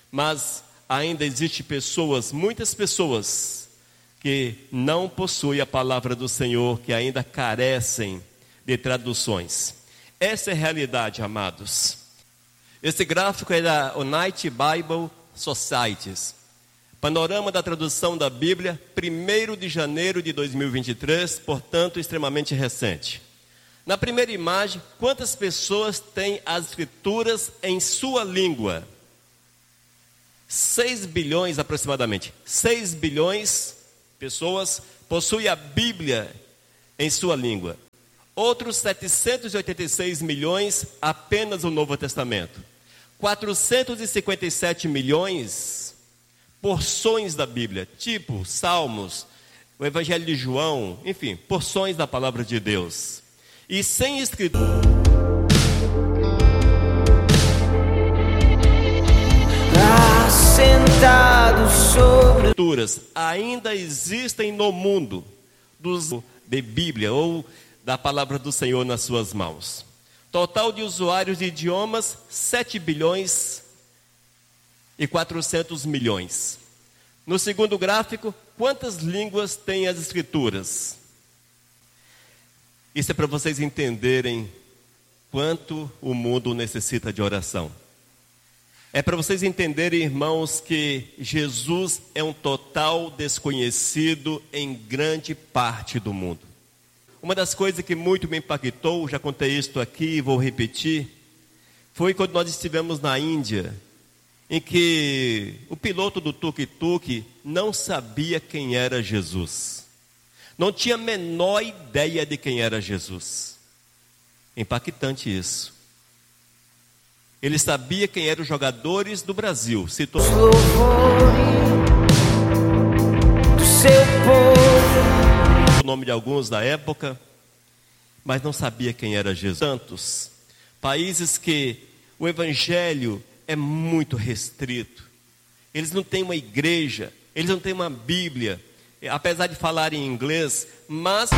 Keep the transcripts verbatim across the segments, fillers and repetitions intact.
Mas ainda existem pessoas, muitas pessoas, que não possuem a palavra do Senhor, que ainda carecem de traduções. Essa é a realidade, amados. Esse gráfico é da United Bible Societies. Panorama da tradução da Bíblia, primeiro de janeiro de dois mil e vinte e três, portanto, extremamente recente. Na primeira imagem, quantas pessoas têm as escrituras em sua língua? seis bilhões aproximadamente. seis bilhões de pessoas possuem a Bíblia em sua língua. Outros setecentos e oitenta e seis milhões apenas o Novo Testamento. quatrocentos e cinquenta e sete milhões porções da Bíblia, tipo Salmos, o Evangelho de João, enfim, porções da palavra de Deus. E sem escritura, assentado sobre ainda existem no mundo dos de Bíblia ou da palavra do Senhor nas suas mãos. Total de usuários de idiomas, sete bilhões e quatrocentos milhões. No segundo gráfico, quantas línguas têm as escrituras? Isso é para vocês entenderem quanto o mundo necessita de oração. É para vocês entenderem, irmãos, que Jesus é um total desconhecido em grande parte do mundo. Uma das coisas que muito me impactou, já contei isto aqui e vou repetir, foi quando nós estivemos na Índia, em que o piloto do tuk-tuk não sabia quem era Jesus. Não tinha a menor ideia de quem era Jesus. Impactante isso. Ele sabia quem eram os jogadores do Brasil. Citou os louvores do seu povo. o nome de alguns da época, mas não sabia quem era Jesus. Tantos países que o evangelho é muito restrito. Eles não têm uma igreja, eles não têm uma Bíblia, apesar de falar em inglês, mas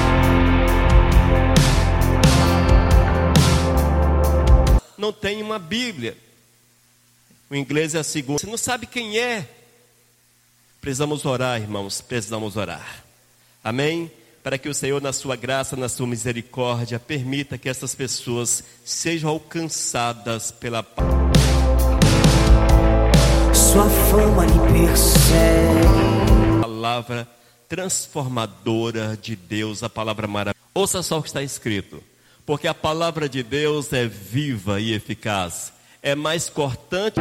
não tem uma Bíblia. O inglês é a segunda. Você não sabe quem é. Precisamos orar, irmãos, precisamos orar. Amém? Para que o Senhor, na sua graça, na sua misericórdia, permita que essas pessoas sejam alcançadas pela paz. Sua fama lhe persegue. Palavra transformadora de Deus, a palavra maravilhosa. Ouça só o que está escrito. Porque a palavra de Deus é viva e eficaz. É mais cortante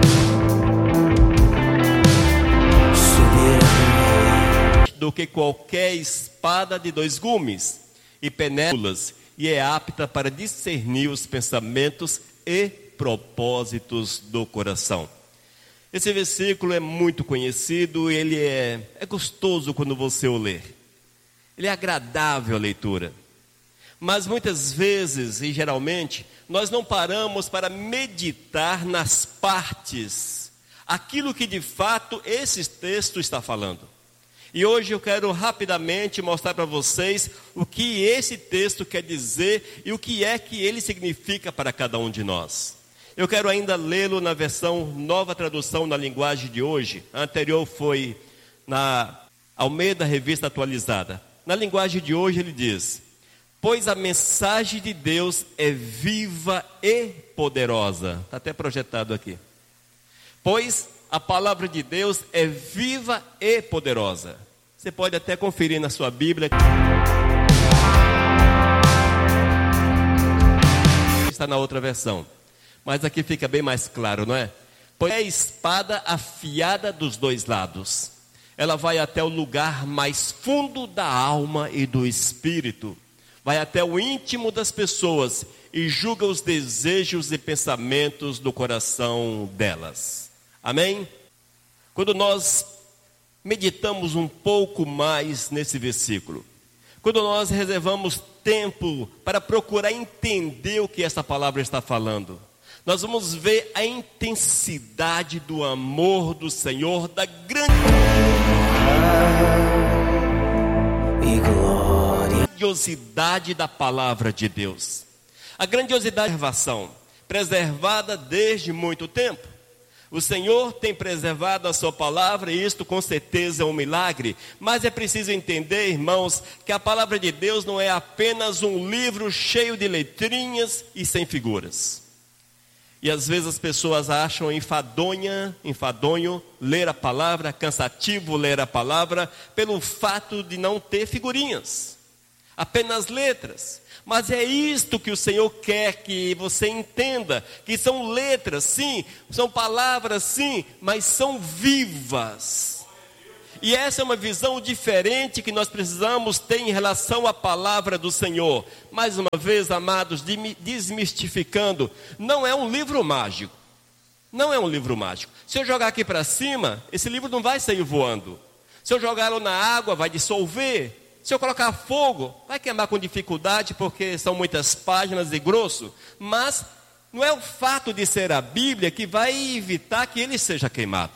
do que qualquer espada de dois gumes. E penetra e é apta para discernir os pensamentos e propósitos do coração. Esse versículo é muito conhecido. Ele é, é gostoso quando você o lê. Ele é agradável a leitura. Mas muitas vezes, e geralmente, nós não paramos para meditar nas partes, aquilo que de fato esse texto está falando. E hoje eu quero rapidamente mostrar para vocês o que esse texto quer dizer e o que é que ele significa para cada um de nós. Eu quero ainda lê-lo na versão Nova Tradução na linguagem de hoje. A anterior foi na Almeida Revista Atualizada. Na linguagem de hoje ele diz: pois a mensagem de Deus é viva e poderosa. Está até projetado aqui. Pois a palavra de Deus é viva e poderosa. Você pode até conferir na sua Bíblia. Está na outra versão. Mas aqui fica bem mais claro, não é? Pois é a espada afiada dos dois lados. Ela vai até o lugar mais fundo da alma e do espírito. Vai até o íntimo das pessoas e julga os desejos e pensamentos do coração delas. Amém? Quando nós meditamos um pouco mais nesse versículo, quando nós reservamos tempo para procurar entender o que essa palavra está falando, nós vamos ver a intensidade do amor do Senhor, da grande E glória. grandiosidade da palavra de Deus. A grandiosidade da preservação, preservada desde muito tempo. O Senhor tem preservado a sua palavra e isto com certeza é um milagre. Mas é preciso entender, irmãos, que a palavra de Deus não é apenas um livro cheio de letrinhas e sem figuras. E às vezes as pessoas acham enfadonha, enfadonho ler a palavra, cansativo ler a palavra, pelo fato de não ter figurinhas, apenas letras. Mas é isto que o Senhor quer que você entenda, que são letras, sim, são palavras, sim, mas são vivas. E essa é uma visão diferente que nós precisamos ter em relação à palavra do Senhor. Mais uma vez, amados, desmistificando, não é um livro mágico. Não é um livro mágico. Se eu jogar aqui para cima, esse livro não vai sair voando. Se eu jogá-lo na água, vai dissolver. Se eu colocar fogo, vai queimar com dificuldade, porque são muitas páginas e grosso. Mas não é o fato de ser a Bíblia que vai evitar que ele seja queimado.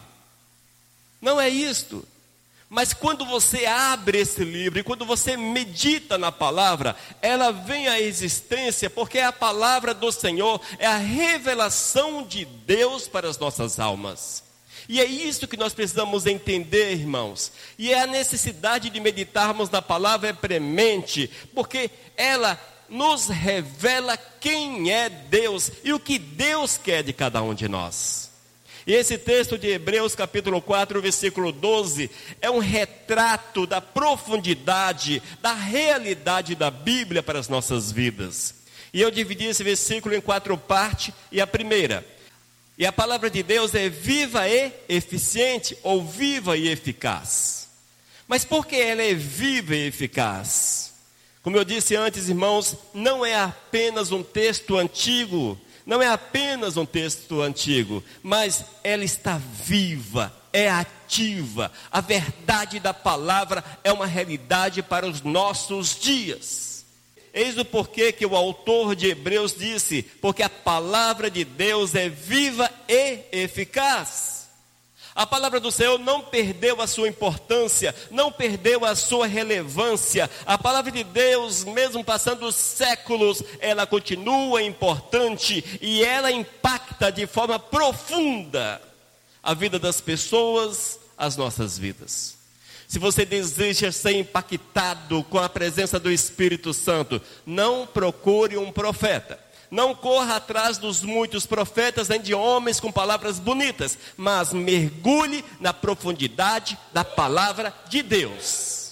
Não é isto. Mas quando você abre esse livro e quando você medita na palavra, ela vem à existência, porque a palavra do Senhor é a revelação de Deus para as nossas almas. E é isso que nós precisamos entender, irmãos. E é a necessidade de meditarmos na palavra é premente, porque ela nos revela quem é Deus e o que Deus quer de cada um de nós. E esse texto de Hebreus capítulo quatro, versículo doze, é um retrato da profundidade, da realidade da Bíblia para as nossas vidas. E eu dividi esse versículo em quatro partes, e a primeira: e a palavra de Deus é viva e eficiente, ou viva e eficaz. Mas por que ela é viva e eficaz? Como eu disse antes, irmãos, não é apenas um texto antigo, não é apenas um texto antigo, mas ela está viva, é ativa. A verdade da palavra é uma realidade para os nossos dias. Eis o porquê que o autor de Hebreus disse: porque a palavra de Deus é viva e eficaz. A palavra do Senhor não perdeu a sua importância, não perdeu a sua relevância. A palavra de Deus, mesmo passando os séculos, ela continua importante e ela impacta de forma profunda a vida das pessoas, as nossas vidas. Se você deseja ser impactado com a presença do Espírito Santo, não procure um profeta. Não corra atrás dos muitos profetas, nem de homens com palavras bonitas, mas mergulhe na profundidade da palavra de Deus.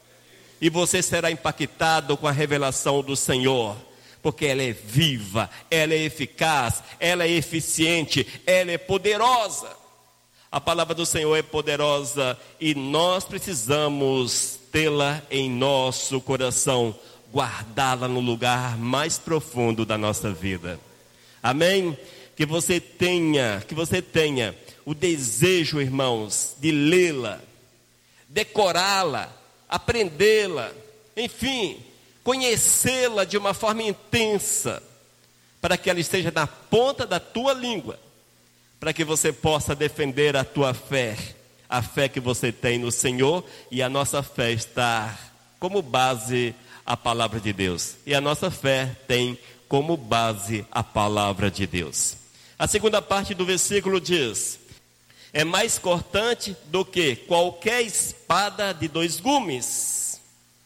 E você será impactado com a revelação do Senhor, porque ela é viva, ela é eficaz, ela é eficiente, ela é poderosa. A palavra do Senhor é poderosa e nós precisamos tê-la em nosso coração, guardá-la no lugar mais profundo da nossa vida. Amém? Que você tenha, que você tenha o desejo, irmãos, de lê-la, decorá-la, aprendê-la, enfim, conhecê-la de uma forma intensa, para que ela esteja na ponta da tua língua, para que você possa defender a tua fé, a fé que você tem no Senhor, e a nossa fé está como base a palavra de Deus. E a nossa fé tem como base a palavra de Deus. A segunda parte do versículo diz: é mais cortante do que qualquer espada de dois gumes.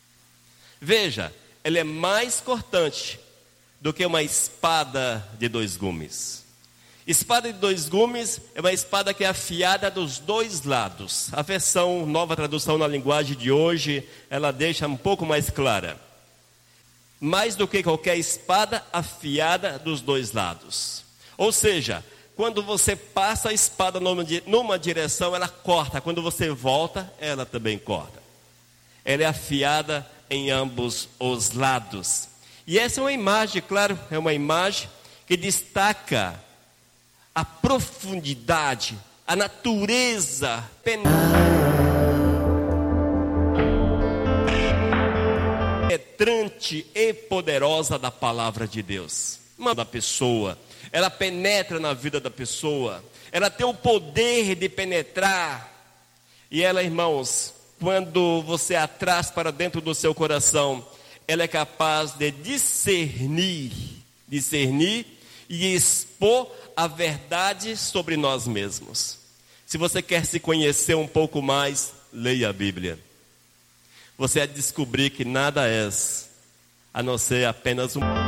Veja, ela é mais cortante do que uma espada de dois gumes. Espada de dois gumes é uma espada que é afiada dos dois lados. A versão Nova Tradução na linguagem de hoje, ela deixa um pouco mais clara. Mais do que qualquer espada afiada dos dois lados. Ou seja, quando você passa a espada numa, numa direção, ela corta. Quando você volta, ela também corta. Ela é afiada em ambos os lados. E essa é uma imagem, claro, é uma imagem que destaca a profundidade, a natureza penetrante e poderosa da palavra de Deus. Uma da pessoa, ela penetra na vida da pessoa, ela tem o poder de penetrar. E ela, irmãos, quando você a traz para dentro do seu coração, ela é capaz de discernir, discernir e expor a verdade sobre nós mesmos. Se você quer se conhecer um pouco mais, leia a Bíblia. Você vai descobrir que nada és, a não ser apenas um...